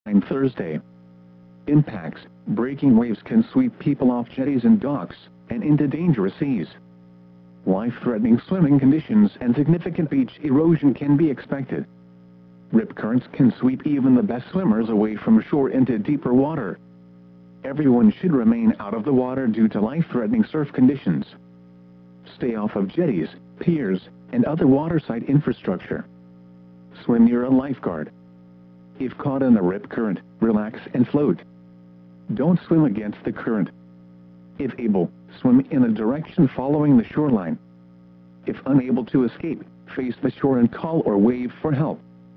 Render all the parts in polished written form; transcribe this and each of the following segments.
On Thursday, impacts, breaking waves can sweep people off jetties and docks, and into dangerous seas. Life-threatening swimming conditions and significant beach erosion can be expected. Rip currents can sweep even the best swimmers away from shore into deeper water. Everyone should remain out of the water due to life-threatening surf conditions. Stay off of jetties, piers, and other waterside infrastructure. Swim near a lifeguard. If caught in a rip current, relax and float. Don't swim against the current. If able, swim in a direction following the shoreline. If unable to escape, face the shore and call or wave for help.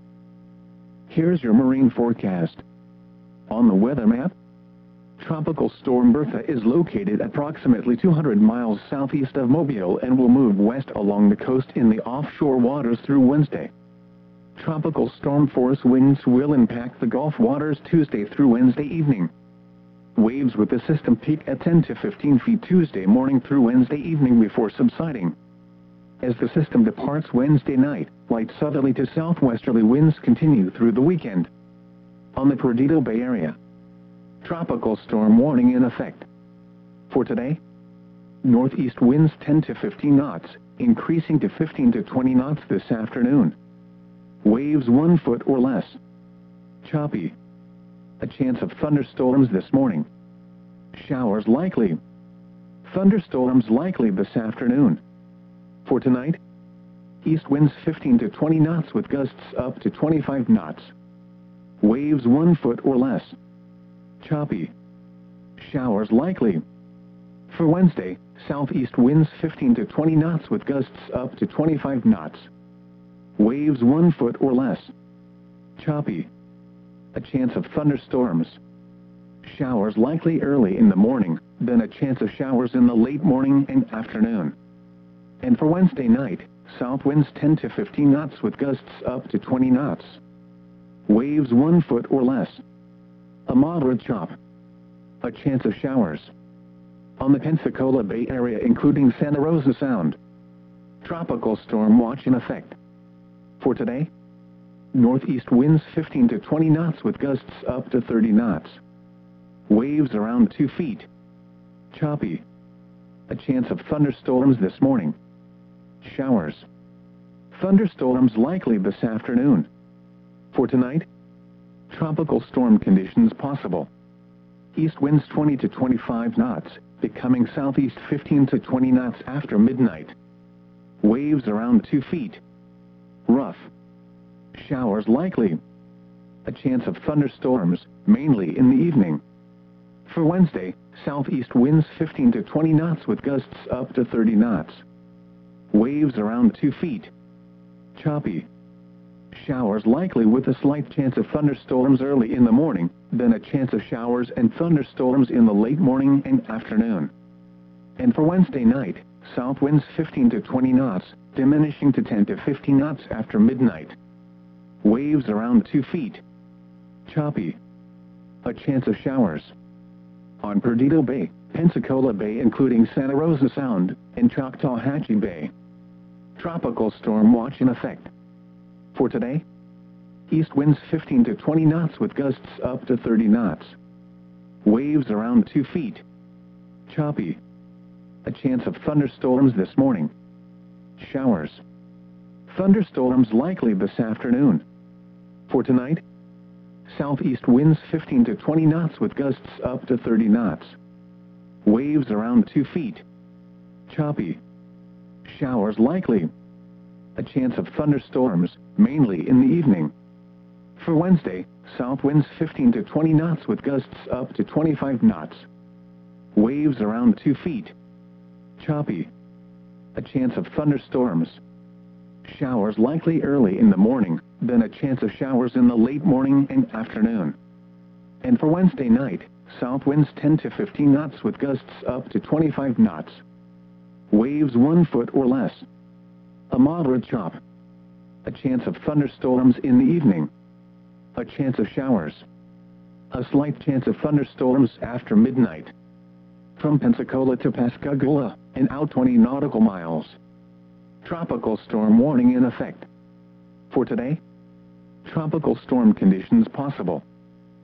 Here's your marine forecast. On the weather map, Tropical Storm Bertha is located approximately 200 miles southeast of Mobile and will move west along the coast in the offshore waters through Wednesday. Tropical storm force winds will impact the Gulf waters Tuesday through Wednesday evening. Waves with the system peak at 10 to 15 feet Tuesday morning through Wednesday evening before subsiding. As the system departs Wednesday night, light southerly to southwesterly winds continue through the weekend. On the Perdido Bay Area, tropical storm warning in effect. For today, northeast winds 10 to 15 knots, increasing to 15 to 20 knots this afternoon. Waves 1 foot or less. Choppy. A chance of thunderstorms this morning. Showers likely. Thunderstorms likely this afternoon. For tonight, east winds 15 to 20 knots with gusts up to 25 knots. Waves 1 foot or less. Choppy. Showers likely. For Wednesday, southeast winds 15 to 20 knots with gusts up to 25 knots. Waves 1 foot or less. Choppy. A chance of thunderstorms. Showers likely early in the morning, then a chance of showers in the late morning and afternoon. And for Wednesday night, south winds 10 to 15 knots with gusts up to 20 knots. Waves 1 foot or less. A moderate chop. A chance of showers. On the Pensacola Bay Area including Santa Rosa Sound. Tropical storm watch in effect. For today, northeast winds 15 to 20 knots with gusts up to 30 knots. Waves around 2 feet. Choppy. A chance of thunderstorms this morning. Showers. Thunderstorms likely this afternoon. For tonight, tropical storm conditions possible. East winds 20 to 25 knots, becoming southeast 15 to 20 knots after midnight. Waves around 2 feet. Rough. Showers likely. A chance of thunderstorms, mainly in the evening. For Wednesday, southeast winds 15 to 20 knots with gusts up to 30 knots. Waves around 2 feet. Choppy. Showers likely with a slight chance of thunderstorms early in the morning, then a chance of showers and thunderstorms in the late morning and afternoon. And for Wednesday night, south winds 15 to 20 knots, diminishing to 10 to 15 knots after midnight. Waves around 2 feet. Choppy. A chance of showers. On Perdido Bay, Pensacola Bay including Santa Rosa Sound, and Choctawhatchee Bay. Tropical storm watch in effect. For today, east winds 15 to 20 knots with gusts up to 30 knots. Waves around 2 feet. Choppy. A chance of thunderstorms this morning. Showers. Thunderstorms likely this afternoon. For tonight, southeast winds 15 to 20 knots with gusts up to 30 knots. Waves around 2 feet. Choppy. Showers likely. A chance of thunderstorms, mainly in the evening. For Wednesday, south winds 15 to 20 knots with gusts up to 25 knots. Waves around 2 feet. Choppy. A chance of thunderstorms. Showers likely early in the morning, then a chance of showers in the late morning and afternoon. And for Wednesday night, south winds 10 to 15 knots with gusts up to 25 knots. Waves 1 foot or less. A moderate chop. A chance of thunderstorms in the evening. A chance of showers. A slight chance of thunderstorms after midnight. From Pensacola to Pascagoula, and out 20 nautical miles. Tropical storm warning in effect. For today, tropical storm conditions possible.